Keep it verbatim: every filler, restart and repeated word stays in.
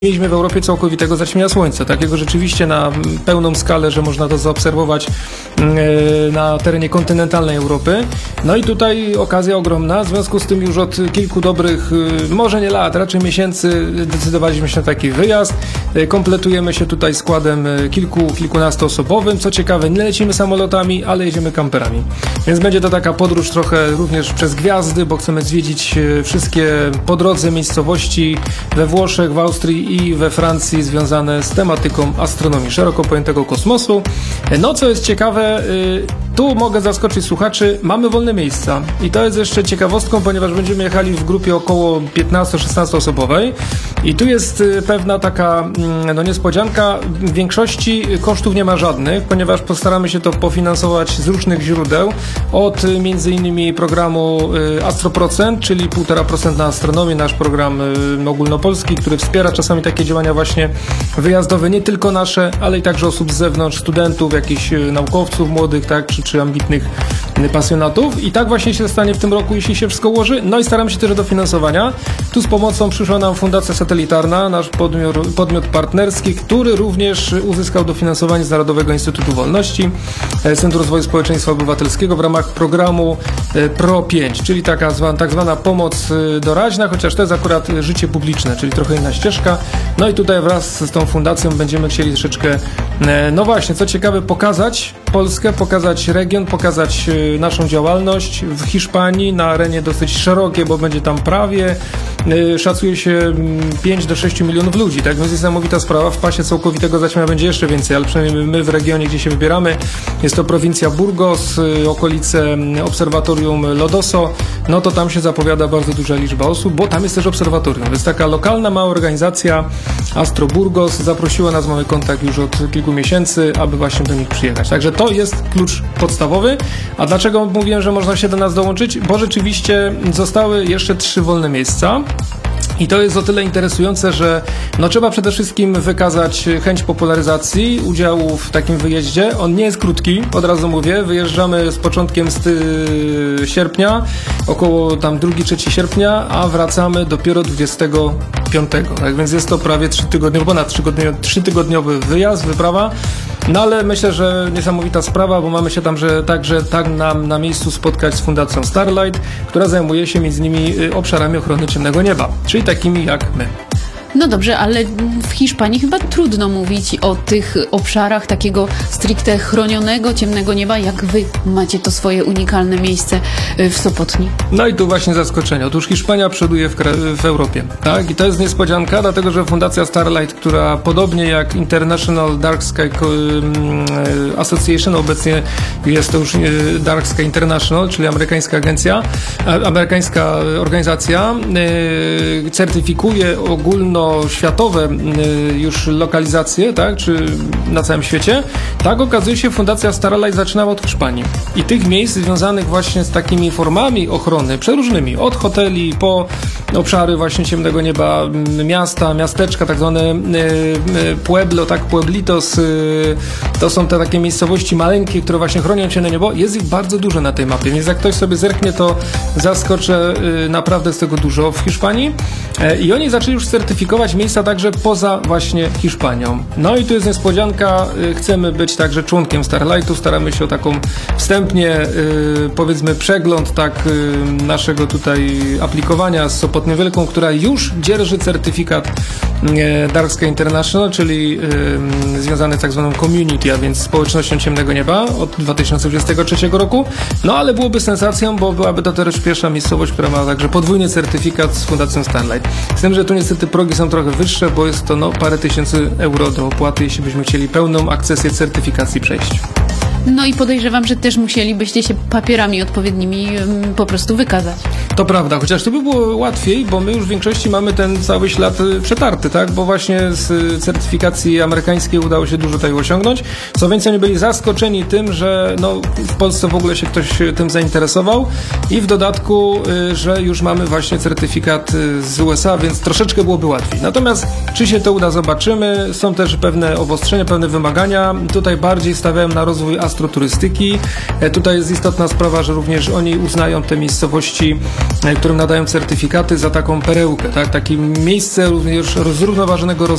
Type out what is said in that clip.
Mieliśmy w Europie całkowitego zaćmienia słońca, takiego rzeczywiście na pełną skalę, że można to zaobserwować na terenie kontynentalnej Europy. No i tutaj okazja ogromna, w związku z tym już od kilku dobrych, może nie lat, raczej miesięcy decydowaliśmy się na taki wyjazd. Kompletujemy się tutaj składem kilku, kilkunastoosobowym. Co ciekawe, nie lecimy samolotami, ale jedziemy kamperami. Więc będzie to taka podróż trochę również przez gwiazdy, bo chcemy zwiedzić wszystkie po drodze miejscowości we Włoszech, w Austrii i we Francji związane z tematyką astronomii, szeroko pojętego kosmosu. No, co jest ciekawe, tu mogę zaskoczyć słuchaczy, mamy wolne miejsca i to jest jeszcze ciekawostką, ponieważ będziemy jechali w grupie około piętnasto-szesnasto osobowej i tu jest pewna taka no, niespodzianka. W większości kosztów nie ma żadnych, ponieważ postaramy się to pofinansować z różnych źródeł, od między innymi programu Astroprocent, czyli półtora procent na astronomię, nasz program ogólnopolski, który wspiera czasami takie działania właśnie wyjazdowe, nie tylko nasze, ale i także osób z zewnątrz, studentów, jakichś naukowców młodych, tak, czy, czy ambitnych pasjonatów. I tak właśnie się stanie w tym roku, jeśli się wszystko ułoży. No i staramy się też o dofinansowania. Tu z pomocą przyszła nam Fundacja Satelitarna, nasz podmiot, podmiot partnerski, który również uzyskał dofinansowanie z Narodowego Instytutu Wolności, Centrum Rozwoju Społeczeństwa Obywatelskiego w ramach programu Pro pięć, czyli taka zwana, tak zwana pomoc doraźna, chociaż to jest akurat życie publiczne, czyli trochę inna ścieżka. No i tutaj wraz z tą fundacją będziemy chcieli troszeczkę, no właśnie, co ciekawe, pokazać Polskę, pokazać region, pokazać naszą działalność w Hiszpanii na arenie dosyć szerokiej, bo będzie tam prawie, szacuje się pięć do sześciu milionów ludzi, tak więc jest niesamowita sprawa. W pasie całkowitego zaćmienia będzie jeszcze więcej, ale przynajmniej my w regionie, gdzie się wybieramy, jest to prowincja Burgos, okolice obserwatorium Lodoso, no to tam się zapowiada bardzo duża liczba osób, bo tam jest też obserwatorium, więc taka lokalna, mała organizacja Astro Burgos zaprosiła nas, mamy kontakt już od kilku miesięcy, aby właśnie do nich przyjechać. Także to jest klucz podstawowy. A dlaczego mówiłem, że można się do nas dołączyć? Bo rzeczywiście zostały jeszcze trzy wolne miejsca. I to jest o tyle interesujące, że no trzeba przede wszystkim wykazać chęć popularyzacji udziału w takim wyjeździe. On nie jest krótki, od razu mówię. Wyjeżdżamy z początkiem sty- sierpnia, około tam drugiego trzeciego sierpnia, a wracamy dopiero dwudziestego piątego. Tak więc jest to prawie trzytygodniowy, ponad trzytygodniowy, trzytygodniowy wyjazd, wyprawa. No ale myślę, że niesamowita sprawa, bo mamy się tam, że także tak na, na miejscu spotkać z Fundacją Starlight, która zajmuje się między innymi obszarami ochrony ciemnego nieba, czyli takimi jak my. No dobrze, ale w Hiszpanii chyba trudno mówić o tych obszarach takiego stricte chronionego ciemnego nieba, jak wy macie to swoje unikalne miejsce w Sopotni. No i tu właśnie zaskoczenie. Otóż Hiszpania przoduje w, w Europie, tak? I to jest niespodzianka, dlatego że Fundacja Starlight, która podobnie jak International Dark Sky Association, obecnie jest to już Dark Sky International, czyli amerykańska agencja, amerykańska organizacja, certyfikuje ogólno światowe już lokalizacje, tak, czy na całym świecie, tak okazuje się, Fundacja Starlight zaczynała od Hiszpanii. I tych miejsc związanych właśnie z takimi formami ochrony, przeróżnymi, od hoteli po obszary właśnie ciemnego nieba, miasta, miasteczka, tak zwane pueblo, tak, pueblitos, to są te takie miejscowości maleńkie, które właśnie chronią ciemne niebo. Jest ich bardzo dużo na tej mapie, więc jak ktoś sobie zerknie, to zaskoczę, naprawdę z tego dużo w Hiszpanii. I oni zaczęli już certyfikować miejsca także poza właśnie Hiszpanią. No i tu jest niespodzianka, chcemy być także członkiem Starlightu, staramy się o taką wstępnie, powiedzmy, przegląd tak naszego tutaj aplikowania z Sopotnią Wielką, która już dzierży certyfikat Dark Sky International, czyli związany z tak zwaną community, a więc społecznością ciemnego nieba od dwa tysiące dwudziestego trzeciego roku. No ale byłoby sensacją, bo byłaby to też pierwsza miejscowość, która ma także podwójny certyfikat z Fundacją Starlight. Z tym, że tu niestety progi są trochę wyższe, bo jest to no, parę tysięcy euro do opłaty, jeśli byśmy chcieli pełną akcesję certyfikacji przejść. No i podejrzewam, że też musielibyście się papierami odpowiednimi um, po prostu wykazać. To prawda, chociaż to by było łatwiej, bo my już w większości mamy ten cały ślad przetarty, tak? Bo właśnie z certyfikacji amerykańskiej udało się dużo tutaj osiągnąć. Co więcej, oni byli zaskoczeni tym, że no, w Polsce w ogóle się ktoś tym zainteresował i w dodatku, że już mamy właśnie certyfikat z U S A, więc troszeczkę byłoby łatwiej. Natomiast czy się to uda, zobaczymy. Są też pewne obostrzenia, pewne wymagania. Tutaj bardziej stawiałem na rozwój astroturystyki. Tutaj jest istotna sprawa, że również oni uznają te miejscowości, którym nadają certyfikaty, za taką perełkę, tak? Takie miejsce również zrównoważonego rozwoju.